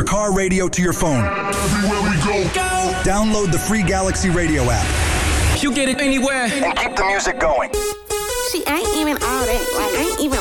Car radio to your phone. Everywhere we go. Download the free Galaxy Radio app. You get it anywhere. And keep the music going. She ain't even all that. Like, ain't even